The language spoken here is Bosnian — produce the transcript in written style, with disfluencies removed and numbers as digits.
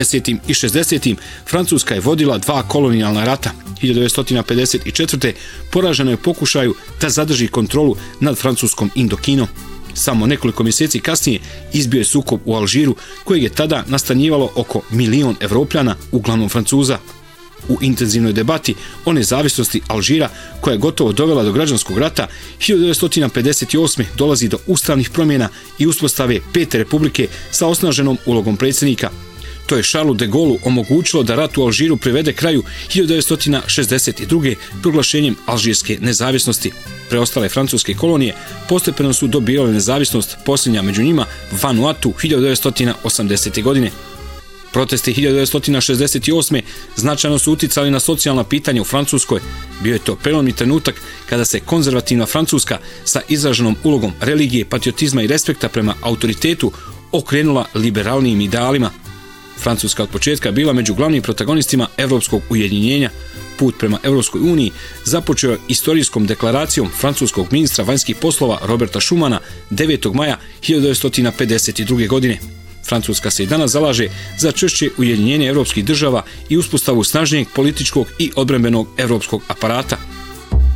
50. i 60. Francuska je vodila 2 kolonijalna rata. 1954. poraženo je pokušaju da zadrži kontrolu nad francuskom Indokinom. Samo nekoliko mjeseci kasnije izbio je sukob u Alžiru, kojeg je tada nastanjivalo oko 1 milion Evropljana, uglavnom Francuza. U intenzivnoj debati o nezavisnosti Alžira, koja je gotovo dovela do građanskog rata, 1958. dolazi do ustavnih promjena i uspostave 5. republike sa osnaženom ulogom predsjednika. To je Charlesu de Gaullu omogućilo da rat u Alžiru privede kraju 1962. proglašenjem alžirske nezavisnosti. Preostale francuske kolonije postepeno su dobivale nezavisnost, posljednja među njima Vanuatu 1980. godine. Protesti 1968. značajno su uticali na socijalna pitanja u Francuskoj. Bio je to prelomni trenutak kada se konzervativna Francuska sa izraženom ulogom religije, patriotizma i respekta prema autoritetu okrenula liberalnijim idealima. Francuska od početka bila među glavnim protagonistima evropskog ujedinjenja. Put prema Evropskoj uniji započeo istorijskom deklaracijom francuskog ministra vanjskih poslova Roberta Schumana 9. maja 1952. godine. Francuska se i danas zalaže za čvršće ujedinjenje evropskih država i uspostavu snažnijeg političkog i odbrambenog evropskog aparata.